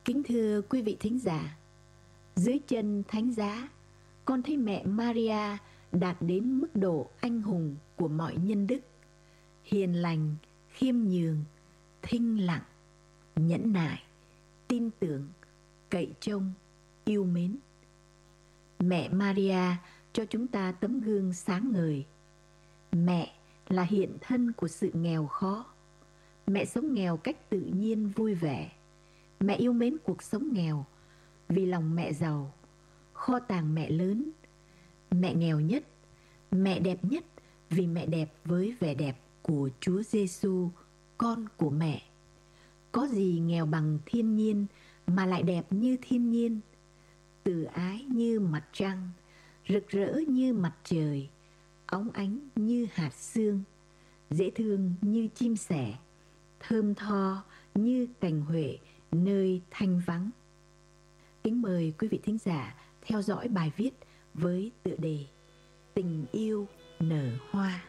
Kính thưa quý vị thính giả, dưới chân thánh giá, con thấy mẹ Maria đạt đến mức độ anh hùng của mọi nhân đức: hiền lành, khiêm nhường, thinh lặng, nhẫn nại, tin tưởng, cậy trông, yêu mến. Mẹ Maria cho chúng ta tấm gương sáng ngời. Mẹ là hiện thân của sự nghèo khó. Mẹ sống nghèo cách tự nhiên vui vẻ. Mẹ yêu mến cuộc sống nghèo vì lòng mẹ giàu. Kho tàng mẹ lớn. Mẹ nghèo nhất, mẹ đẹp nhất vì mẹ đẹp với vẻ đẹp của Chúa Giêsu, con của mẹ. Có gì nghèo bằng thiên nhiên mà lại đẹp như thiên nhiên, từ ái như mặt trăng, rực rỡ như mặt trời, óng ánh như hạt sương, dễ thương như chim sẻ, thơm tho như cành huệ nơi thanh vắng. Kính mời quý vị thính giả theo dõi bài viết với tựa đề Tình yêu nở hoa.